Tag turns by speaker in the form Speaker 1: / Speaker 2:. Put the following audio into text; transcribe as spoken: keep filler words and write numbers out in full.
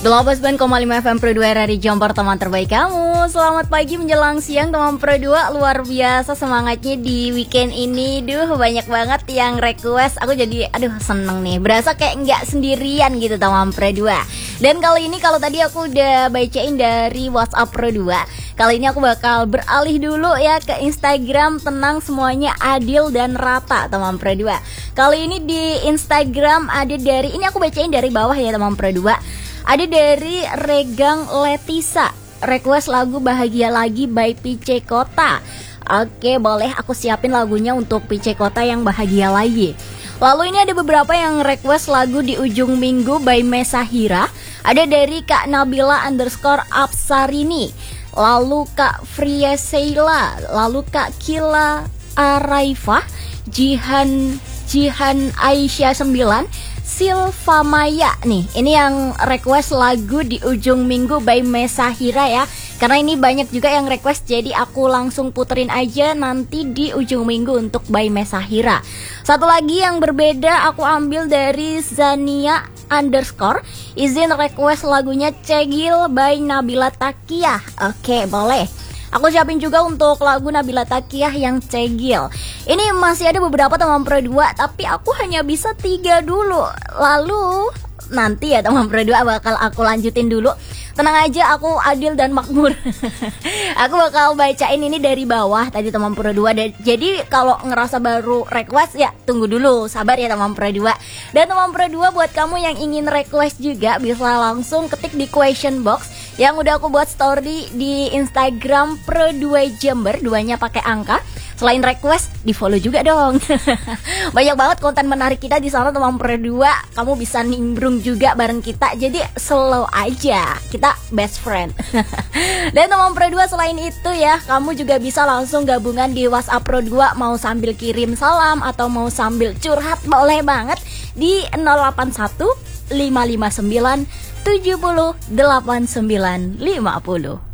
Speaker 1: delapan puluh sembilan koma lima F M Pro dua R R I Jombor, teman terbaik kamu. Selamat pagi menjelang siang teman Pro dua. Luar biasa semangatnya di weekend ini. Duh, banyak banget yang request. Aku jadi aduh seneng nih. Berasa kayak nggak sendirian gitu teman Pro dua. Dan kali ini kalau tadi aku udah bacain dari WhatsApp Pro dua, kali ini aku bakal beralih dulu ya ke Instagram. Tenang, semuanya adil dan rata teman Pro dua. Kali ini di Instagram ada dari, ini aku bacain dari bawah ya teman Pro dua. Ada dari Regang Letisa, request lagu Bahagia Lagi by P C Kota. Oke, boleh aku siapin lagunya untuk P C Kota yang Bahagia Lagi. Lalu ini ada beberapa yang request lagu Di Ujung Minggu by Mesahira. Ada dari Kak Nabila underscore Apsarini, lalu Kak Fria Seila, lalu Kak Kila Araifah, Jihan Jihan Aisyah sembilan, Silva Maya nih. Ini yang request lagu Di Ujung Minggu by Mesahira ya. Karena ini banyak juga yang request, jadi aku langsung puterin aja nanti Di Ujung Minggu untuk by Mesahira. Satu lagi yang berbeda aku ambil dari Zania underscore, izin request lagunya Cegil by Nabila Takiyah. Oke, boleh. Aku siapin juga untuk lagu Nabila Takiyah yang Cegil. Ini masih ada beberapa teman Pro dua, tapi aku hanya bisa tiga dulu. Lalu nanti ya teman Pro dua bakal aku lanjutin dulu. Tenang aja, aku adil dan makmur. Aku bakal bacain ini dari bawah tadi teman Pro dua. Jadi kalau ngerasa baru request ya tunggu dulu, sabar ya teman Pro dua. Dan teman Pro dua, buat kamu yang ingin request juga bisa langsung ketik di question box yang udah aku buat story di Instagram Pro dua Jember, duanya pakai angka. Selain request, di follow juga dong. Banyak banget konten menarik kita di sana teman Pro dua. Kamu bisa nimbrung juga bareng kita. Jadi slow aja, kita best friend. Dan teman Pro dua, selain itu ya, kamu juga bisa langsung gabungan di WhatsApp Pro dua. Mau sambil kirim salam atau mau sambil curhat, boleh banget di nol delapan satu lima lima sembilan tujuh nol delapan sembilan lima nol.